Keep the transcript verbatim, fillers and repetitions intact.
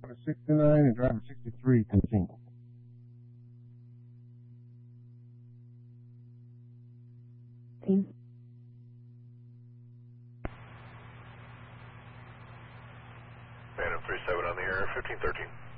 sixty-nine and driver sixty-three continue. Phantom three seven on the air, fifteen thirteen.